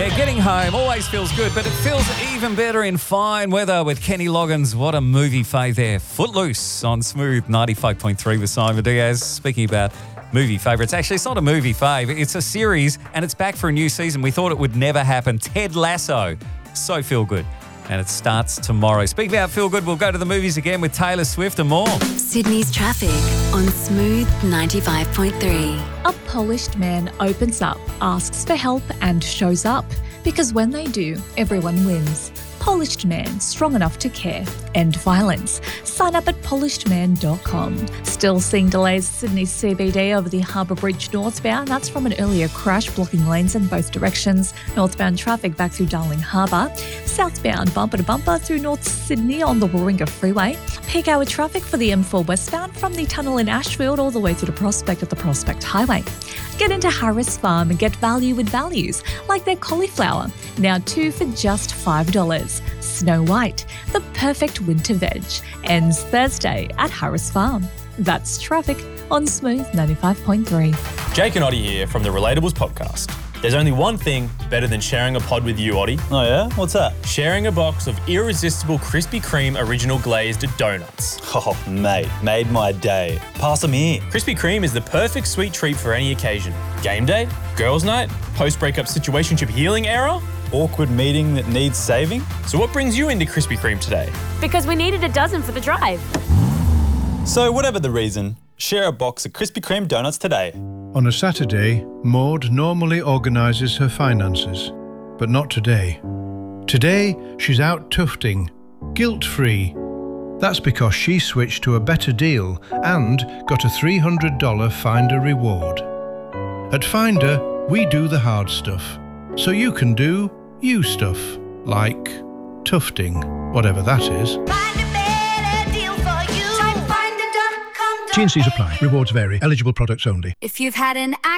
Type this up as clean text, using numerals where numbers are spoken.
Yeah, getting home always feels good, but it feels even better in fine weather with Kenny Loggins. What a movie fave there. Footloose on Smooth 95.3 with Simon Diaz. Speaking about movie favourites, actually, it's not a movie fave. It's a series, and it's back for a new season. We thought it would never happen. Ted Lasso. So feel good. And it starts tomorrow. Speaking about feel good, we'll go to the movies again with Taylor Swift and more. Sydney's traffic on Smooth 95.3. A polished man opens up, asks for help and shows up. Because when they do, everyone wins. Polished man, strong enough to care. End violence. Sign up at polishedman.com. Still seeing delays Sydney CBD over the Harbour Bridge northbound. That's from an earlier crash blocking lanes in both directions. Northbound traffic back through Darling Harbour. Southbound bumper to bumper through North Sydney on the Warringah Freeway. Peak hour traffic for the M4 westbound from the tunnel in Ashfield all the way through to Prospect at the Prospect Highway. Get into Harris Farm and get value with values, like their cauliflower. Now 2 for just $5. Snow White, the perfect winter veg. Ends Thursday at Harris Farm. That's traffic on Smooth 95.3. Jake and Oddie here from the Relatables podcast. There's only one thing better than sharing a pod with you, Oddie. Oh yeah? What's that? Sharing a box of irresistible Krispy Kreme original glazed donuts. Oh, mate, made my day. Pass them here. Krispy Kreme is the perfect sweet treat for any occasion. Game day, girls' night, post-breakup situationship healing era. Awkward meeting that needs saving? So what brings you into Krispy Kreme today? Because we needed a dozen for the drive. So whatever the reason, share a box of Krispy Kreme donuts today. On a Saturday, Maud normally organises her finances, but not today. Today, she's out tufting, guilt-free. That's because she switched to a better deal and got a $300 Finder reward. At Finder, we do the hard stuff, so you can do you stuff, like tufting, whatever that is. T&Cs apply. Rewards vary. Eligible products only. If you've had an